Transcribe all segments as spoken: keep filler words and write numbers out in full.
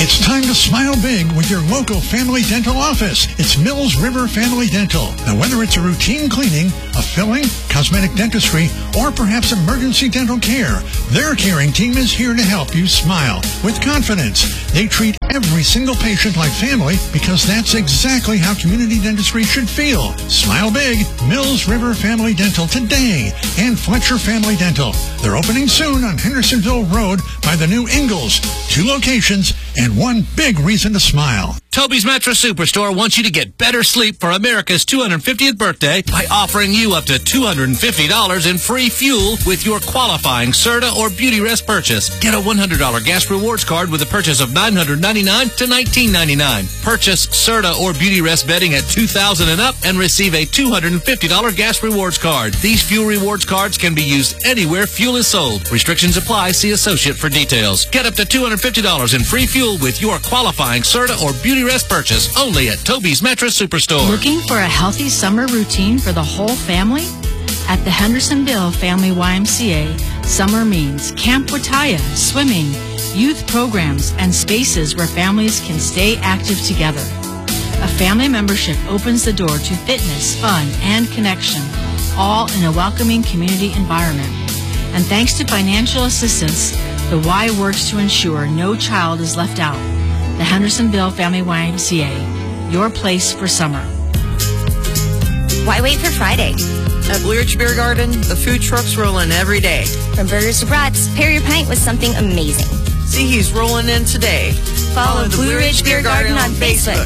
It's time to smile big with your local family dental office. It's Mills River Family Dental. Now, whether it's a routine cleaning, a filling, cosmetic dentistry, or perhaps emergency dental care, their caring team is here to help you smile with confidence. They treat every single patient like family because that's exactly how community dentistry should feel. Smile big. Mills River Family Dental today and Fletcher Family Dental. They're opening soon on Hendersonville Road by the new Ingalls. Two locations and one big reason to smile. Toby's Mattress Superstore wants you to get better sleep for America's two hundred fiftieth birthday by offering you up to two hundred fifty dollars in free fuel with your qualifying Serta or Beauty Rest purchase. Get a one hundred dollars gas rewards card with a purchase of nine hundred ninety-nine dollars to nineteen ninety-nine. Purchase Serta or Beauty Rest bedding at two thousand dollars and up and receive a two hundred fifty dollars gas rewards card. These fuel rewards cards can be used anywhere fuel is sold. Restrictions apply. See associate for details. Get up to two hundred fifty dollars in free fuel with your qualifying Serta or Beauty Rest purchase only at Toby's Mattress Superstore. Looking for a healthy summer routine for the whole family? At the Hendersonville Family Y M C A, summer means Camp Wataya, swimming, youth programs, and spaces where families can stay active together. A family membership opens the door to fitness, fun, and connection, all in a welcoming community environment. And thanks to financial assistance, the Y works to ensure no child is left out. The Hendersonville Family Y M C A, your place for summer. Why wait for Friday? At Blue Ridge Beer Garden, the food truck's rolling every day. From burgers to brats, pair your pint with something amazing. See, he's rolling in today. Follow, Follow the Blue Ridge Beer Garden on Facebook.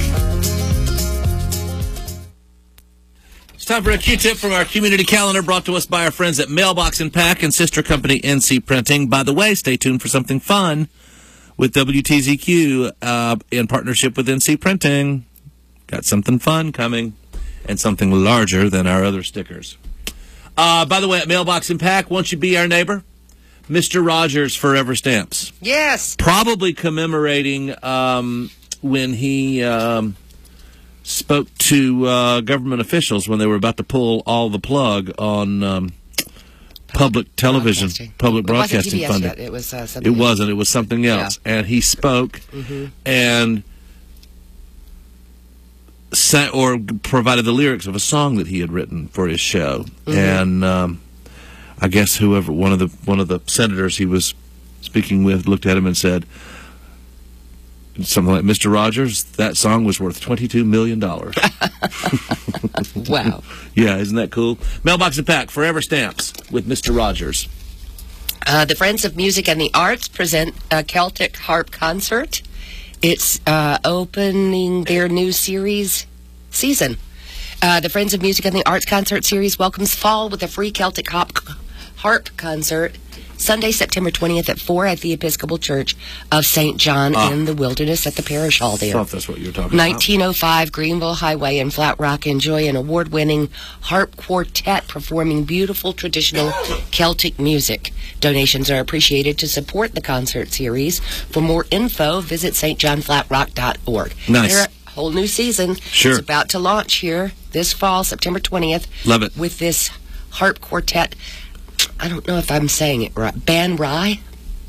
It's time for a Q-tip from our community calendar brought to us by our friends at Mailbox and Pack and sister company N C Printing. By the way, stay tuned for something fun with W T Z Q uh, in partnership with N C Printing. Got something fun coming and something larger than our other stickers. Uh, by the way, at Mailbox and Pack, won't you be our neighbor? Mister Rogers Forever Stamps. Yes. Probably commemorating um, when he um, spoke to uh, government officials when they were about to pull all the plug on um, public television, public it broadcasting wasn't funding. Yet. It was uh, something. It wasn't. It was something else. Yeah. And he spoke mm-hmm. and sang, or provided the lyrics of a song that he had written for his show. Mm-hmm. And um, I guess whoever one of the one of the senators he was speaking with looked at him and said something like, "Mister Rogers, that song was worth twenty-two million dollars." Wow. Yeah, isn't that cool? Mailbox and Pack, Forever Stamps with Mister Rogers. Uh, the Friends of Music and the Arts present a Celtic Harp Concert. It's uh, opening their new series season. Uh, the Friends of Music and the Arts Concert Series welcomes fall with a free Celtic Harp, harp concert Sunday, September twentieth at four at the Episcopal Church of Saint John ah. in the Wilderness at the Parish Hall there. I thought that's what you were talking nineteen oh five Greenville Highway in Flat Rock. Enjoy an award-winning harp quartet performing beautiful traditional Celtic music. Donations are appreciated to support the concert series. For more info, visit s t john flat rock dot org. Nice. They're a whole new season. Sure. It's about to launch here this fall, September twentieth. Love it. With this harp quartet. I don't know if I'm saying it right. Ban Rye?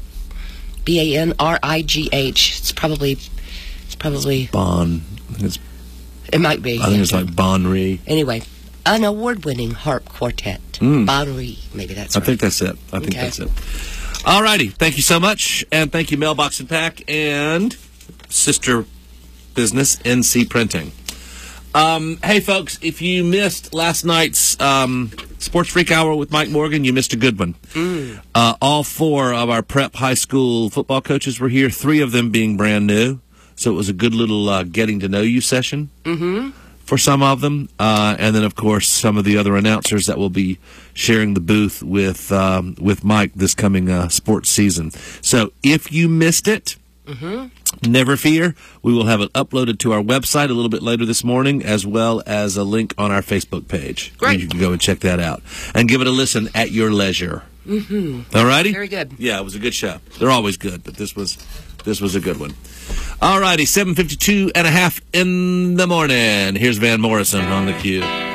B A N R I G H. It's probably... It's probably... Bon. It's, it might be. I think yeah. it's like Bonry. Anyway, an award-winning harp quartet. Mm. Bonry. Maybe that's I right. think that's it. I think okay. that's it. All righty. Thank you so much. And thank you, Mailbox and Pack and sister business, N C Printing. Um, hey, folks, if you missed last night's um, Sports Freak Hour with Mike Morgan, you missed a good one. Mm. Uh, all four of our prep high school football coaches were here, three of them being brand new. So it was a good little uh, getting to know you session mm-hmm. for some of them. Uh, and then, of course, some of the other announcers that will be sharing the booth with, um, with Mike this coming uh, sports season. So if you missed it, mm-hmm. never fear. We will have it uploaded to our website a little bit later this morning, as well as a link on our Facebook page. Great. You can go and check that out and give it a listen at your leisure. Mm-hmm. All righty? Very good. Yeah, it was a good show. They're always good, but this was this was a good one. All righty, seven fifty-two and a half in the morning. Here's Van Morrison on the Q.